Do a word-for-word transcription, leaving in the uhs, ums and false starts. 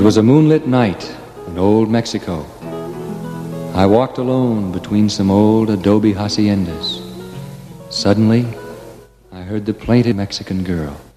It was a moonlit night in old Mexico. I walked alone between some old adobe haciendas. Suddenly, I heard the plaintive Mexican girl.